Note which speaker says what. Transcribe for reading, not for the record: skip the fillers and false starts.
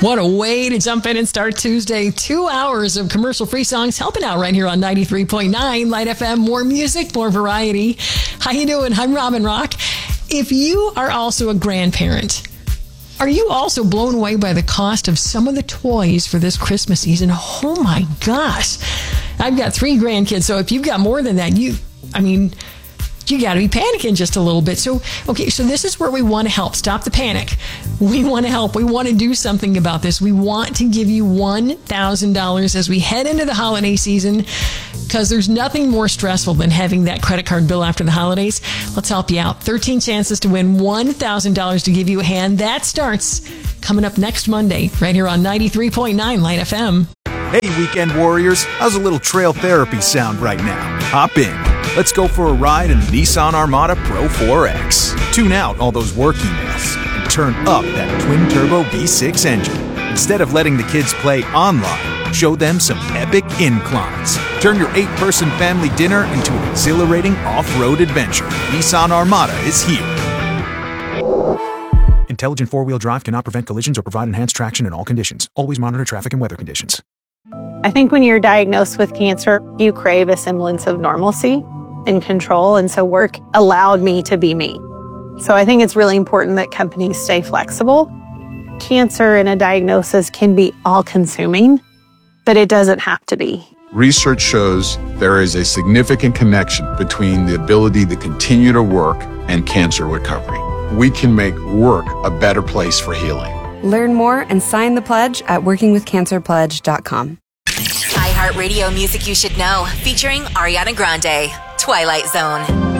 Speaker 1: What a way to jump in and start Tuesday. 2 hours of commercial-free songs helping out right here on 93.9 Light FM. More music, more variety. How you doing? I'm Robin Rock. If you are also a grandparent, are you also blown away by the cost of some of the toys for this Christmas season? Oh my gosh. I've got 3 grandkids, so if you've got more than that, you got to be panicking just a little bit. So this is where we want to help. Stop the panic. We want to help. We want to do something about this. We want to give you $1,000 as we head into the holiday season, because there's nothing more stressful than having that credit card bill after the holidays. Let's help you out. 13 chances to win $1,000 to give you a hand. That starts coming up next Monday right here on 93.9 Light FM.
Speaker 2: Hey, weekend warriors. How's a little trail therapy sound right now? Hop in. Let's go for a ride in the Nissan Armada Pro 4X. Tune out all those work emails and turn up that twin-turbo V6 engine. Instead of letting the kids play online, show them some epic inclines. Turn your 8-person family dinner into an exhilarating off-road adventure. Nissan Armada is here. Intelligent 4-wheel drive cannot prevent collisions or provide enhanced traction in all conditions. Always monitor traffic and weather conditions.
Speaker 3: I think when you're diagnosed with cancer, you crave a semblance of normalcy and control, and so work allowed me to be me. So I think it's really important that companies stay flexible. Cancer and a diagnosis can be all-consuming, but it doesn't have to be.
Speaker 4: Research shows there is a significant connection between the ability to continue to work and cancer recovery. We can make work a better place for healing.
Speaker 5: Learn more and sign the pledge at workingwithcancerpledge.com.
Speaker 6: iHeartRadio music you should know, featuring Ariana Grande, Twilight Zone.